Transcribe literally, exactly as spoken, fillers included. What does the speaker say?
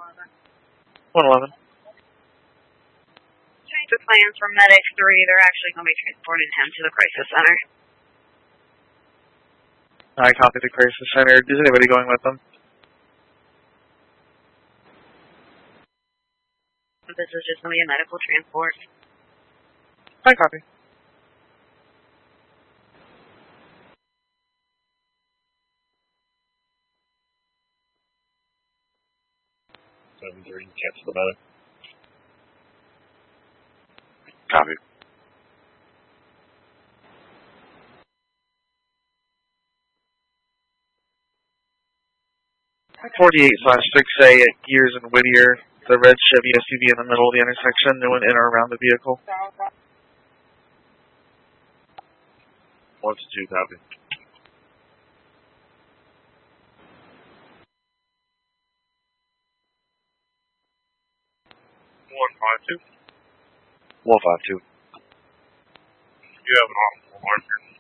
one eleven. Change the plans for Medic three. They're actually going to be transporting him to the crisis center. I copy the crisis center. Is anybody going with them? This is just going to be a medical transport. I copy. seven three, cancel the medic. Copy. forty-eight slash six A at Gears and Whittier. The red Chevy S U V in the middle of the intersection. No one in or around the vehicle. one to two, copy. one five two. one five two. You have an awful marker.